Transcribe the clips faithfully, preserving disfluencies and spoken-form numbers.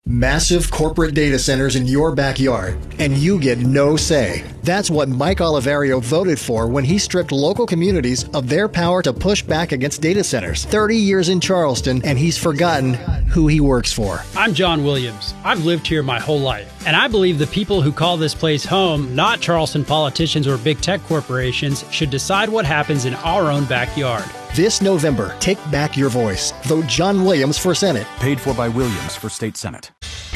Massive corporate data centers in your backyard, and you get no say. That's what Mike Oliverio voted for when he stripped local communities of their power to push back against data centers. thirty years in Charleston, and he's forgotten who he works for. I'm John Williams. I've lived here my whole life, and I believe the people who call this place home, not Charleston politicians or big tech corporations, should decide what happens in our own backyard. This November, take back your voice. Vote John Williams for Senate. Paid for by Williams for State Senate.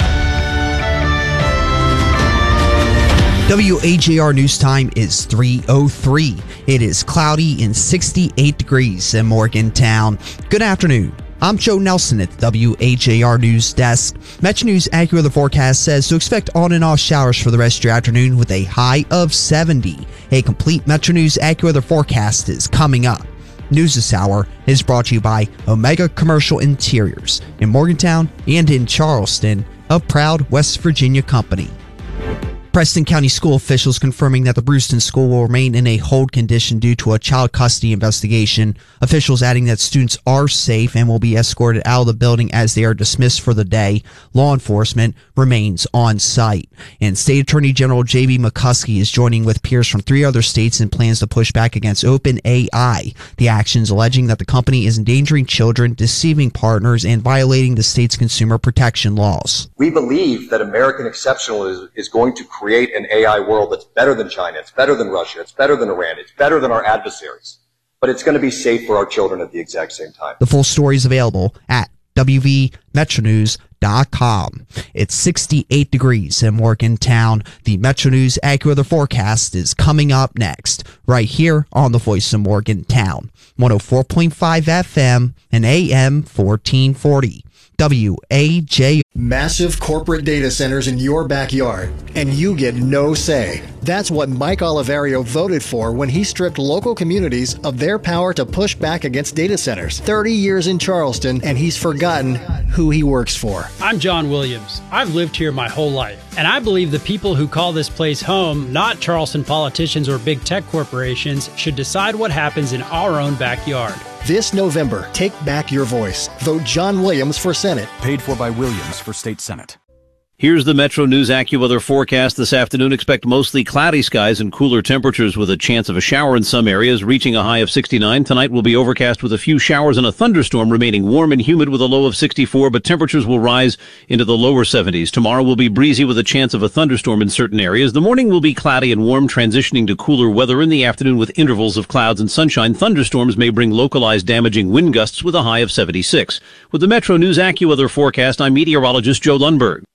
W A J R News Time is three oh three. It is cloudy and sixty-eight degrees in Morgantown. Good afternoon. I'm Joe Nelson at the W A J R News Desk. Metro News AccuWeather forecast says to expect on and off showers for the rest of your afternoon with a high of seventy. A complete Metro News AccuWeather forecast is coming up. News this hour is brought to you by Omega Commercial Interiors in Morgantown and in Charleston, a proud West Virginia company. Preston County school officials confirming that the Brewston School will remain in a hold condition due to a child custody investigation. Officials adding that students are safe and will be escorted out of the building as they are dismissed for the day. Law enforcement remains on site. And State Attorney General J B McCuskey is joining with peers from three other states in plans to push back against OpenAI. The actions alleging that the company is endangering children, deceiving partners, and violating the state's consumer protection laws. We believe that American exceptionalism is going to create create an A I world that's better than China, it's better than Russia, it's better than Iran, it's better than our adversaries. But it's going to be safe for our children at the exact same time. The full story is available at W V Metro News dot com. It's sixty-eight degrees in Morgantown. The Metro News AccuWeather forecast is coming up next, right here on the Voice of Morgantown. one oh four point five F M and A M fourteen forty. W A J. Massive corporate data centers in your backyard, and you get no say. That's what Mike Oliverio voted for when he stripped local communities of their power to push back against data centers. thirty years in Charleston, and he's forgotten who he works for. I'm John Williams. I've lived here my whole life, and I believe the people who call this place home, not Charleston politicians or big tech corporations, should decide what happens in our own backyard. This November, take back your voice. Vote John Williams for Senate. Paid for by Williams for State Senate. Here's the Metro News AccuWeather forecast this afternoon. Expect mostly cloudy skies and cooler temperatures with a chance of a shower in some areas, reaching a high of sixty-nine. Tonight will be overcast with a few showers and a thunderstorm, remaining warm and humid with a low of sixty-four, but temperatures will rise into the lower seventies. Tomorrow will be breezy with a chance of a thunderstorm in certain areas. The morning will be cloudy and warm, transitioning to cooler weather in the afternoon with intervals of clouds and sunshine. Thunderstorms may bring localized damaging wind gusts with a high of seventy-six. With the Metro News AccuWeather forecast, I'm meteorologist Joe Lundberg.